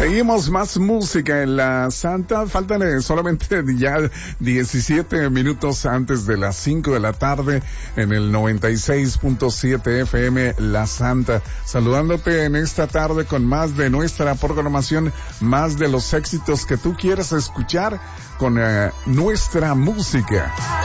Seguimos más música en la Santa. Faltan solamente ya 17 minutos antes de las 5 de la tarde en el 96.7 FM La Santa. Saludándote en esta tarde con más de nuestra programación, más de los éxitos que tú quieres escuchar con nuestra música.